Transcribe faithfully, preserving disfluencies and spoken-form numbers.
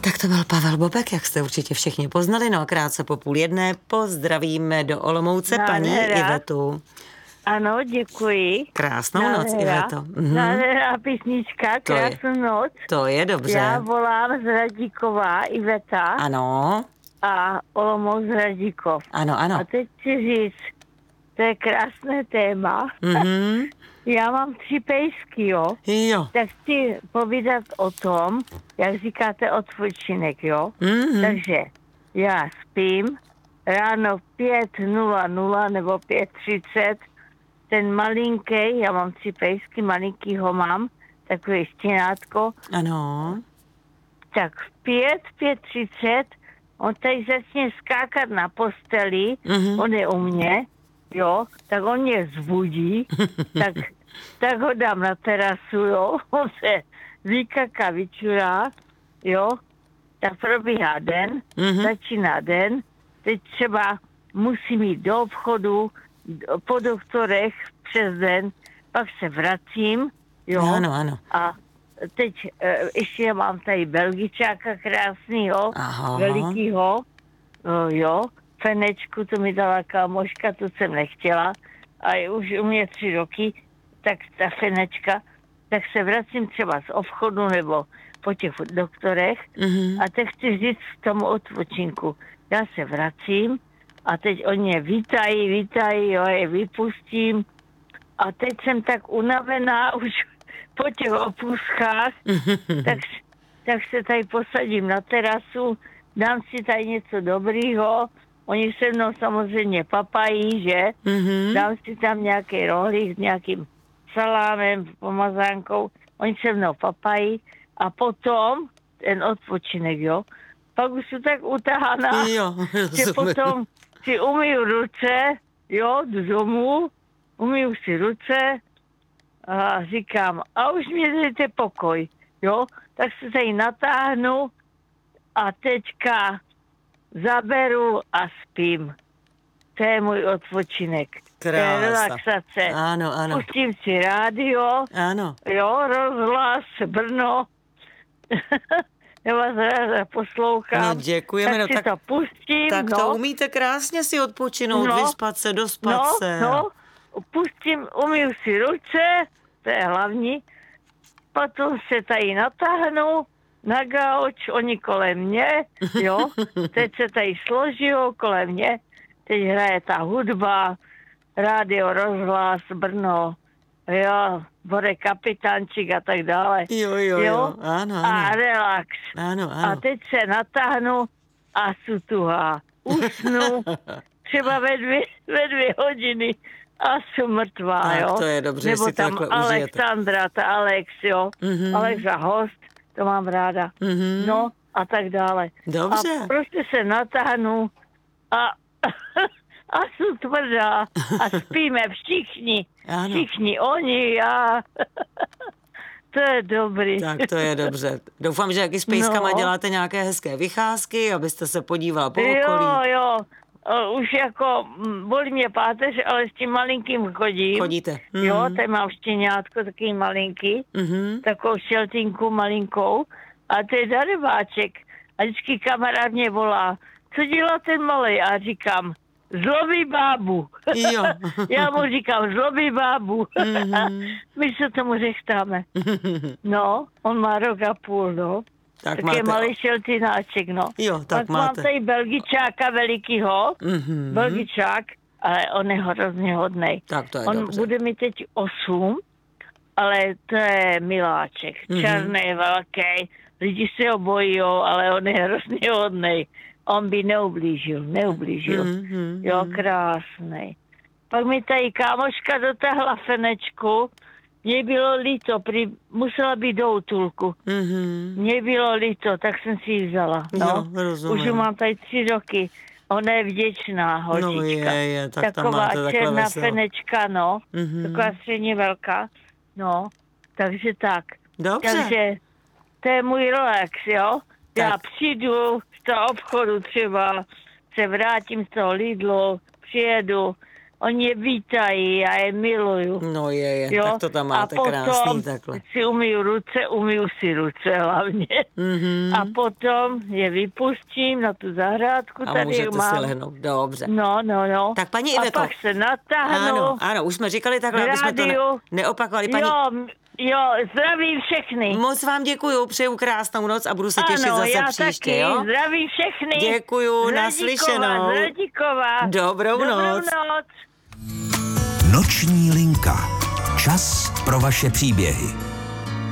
Tak to byl Pavel Bobek, jak jste určitě všichni poznali. No a krátce po půl jedné pozdravíme do Olomouce paní Ivetu. Ano, děkuji. Krásnou Nádhera. noc, Iveto. Mhm. Nádherná písnička, krásnou to je, noc. To je dobře. Já volám z Radíkova, Iveta. Ano. A Olomouc z Radíkov. Ano, ano. A teď chci říct, to je krásné téma. Mhm. Já mám tři pejsky, jo? Jo. Tak chci povídat o tom, jak říkáte, odpočinek, jo? Mhm. Takže já spím, ráno pět nula nula nebo pět třicet, ten malinký, já mám tři pejsky, malinkýho mám, takový štěnátko. Ano. Tak v pět, pět třicet, on tady začne skákat na posteli, Mhm. on je u mě, jo, tak on mě zbudí, tak, tak ho dám na terasu, jo, on se vykaká, vyčurá, jo, tak probíhá den, Mhm. začíná den, teď třeba musím jít do obchodu, po doktorech přes den, pak se vracím, jo. Ano, ano. A teď e, ještě mám tady Belgičáka krásnýho, Aha. velikýho, o, jo, Fenečku, to mi dala kámoška, to jsem nechtěla, a je už u mě tři roky, tak ta Fenečka, tak se vracím třeba z obchodu nebo po těch doktorech Mhm. a teď chci říct k tomu odpočinku. Já se vracím a teď oni mě vítají, vítají, jo, je vypustím a teď jsem tak unavená už po těch opuskách, tak, tak se tady posadím na terasu, dám si tady něco dobrýho, oni se mnou samozřejmě papají, že? Mhm. Dám si tam nějaký rohlík s nějakým salámem, pomazánkou, oni se mnou papají a potom ten odpočinek, jo? Pak už jsem tak utahaná, Jo, že rozumím. potom si umyju ruce, jo, jdu domů, umyju si ruce a říkám, a už mě dejte pokoj, jo, tak se tady natáhnu a teďka zaberu a spím. To je můj odpočinek. To je Krása. relaxace. Ano, ano. Pustím si rádio, Ano. jo, rozhlas, Brno. Já vás ráda poslouchám. No děkujeme, tak no si tak- to pustím, Tak no. to umíte krásně si odpočinout, No. vyspat se, dospat No, se. no, pustím, umyju si ruce, to je hlavní, potom se tady natáhnu na gauč, oni kolem mě, jo, teď se tady složijou kolem mě, teď hraje ta hudba, rádio, rozhlas, Brno, jo, Bore Kapitánčik a tak dále. Jo, jo, jo, ano, A ano. relax. Ano, A ano. teď se natáhnu a sutuhá. Usnu třeba ve dvě, ve dvě hodiny a jsem mrtvá, Tak jo. to je dobře, Nebo si to tam takhle užijete. Alexandra, ta Alex, jo. Mhm. Alexa Host, to mám ráda. Mhm. No a tak dále. Dobře. A prostě se natáhnu a, a jsem tvrdá a spíme všichni. Ano. Všichni, oni, já. To je dobrý. Tak to je dobře. Doufám, že jak i s pejskama No. děláte nějaké hezké vycházky, abyste se podívala po okolí. Jo, jo. O, už jako mm, bolí mě páteř, ale s tím malinkým chodím. Chodíte. Jo, Mhm. tady mám štěňátko, takový malinký, Mhm. takovou šeltinku malinkou. A to je darebáček. A vždycky kamarád mě volá, co dělá ten malej? A říkám, zlobí bábu. Jo. Já mu říkám, zlobí bábu. Mhm. My se tomu řechtáme. No, on má rok a půl, no. Tak Tak máte. je malý šeltináček, no. Jo, tak Pak mám máte. tady Belgičáka velikýho, Mhm. Belgičák, ale on je hrozně hodnej. Tak to je On dobře. bude mi teď osm, ale to je miláček. Mhm. Černý, velký, lidi se ho bojí, ale on je hrozně hodnej. On by neublížil, neublížil. Mhm. Jo, krásný. Pak mi tady kámoška dotáhla Fenečku, mně bylo líto, prý, musela být do útulku. Mhm. Mně bylo líto, tak jsem si ji vzala. No. Jo, rozumím. Už ji mám tady tři roky. Ona je vděčná holčička. No je, je, tak tam taková máte takhle černá veselo. Fenečka, no. Mhm. Taková středně velká. No, takže tak. Dobře. Takže to je můj relax, jo. Já Tak. přijdu z toho obchodu třeba, se vrátím z toho Lidlu, přijedu, oni je vítají, já je miluju. No je, je, jo? Tak to tam máte a krásný takhle. si umyju ruce, umyju si ruce hlavně. Mm-hmm. A potom je vypustím na tu zahrádku. A tady můžete mám. si lehnout, dobře. No, no, no. Tak paní Iveko. A pak se natáhnu. Ano, ano, už jsme říkali takhle, aby jsme to ne, neopakovali. Paní... Jo, jo, zdraví všechny. Moc vám děkuju, přeju krásnou noc a budu se ano, těšit zase já příště, taky. jo? Zdraví všechny. Děkuju, naslyšenou. Zradíková. Dobrou, Dobrou noc. noc. Noční linka. Čas pro vaše příběhy.